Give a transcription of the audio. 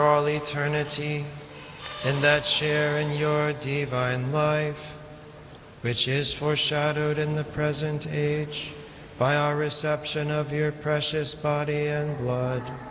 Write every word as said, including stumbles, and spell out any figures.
all eternity, and that share in your divine life, which is foreshadowed in the present age by our reception of your precious body and blood.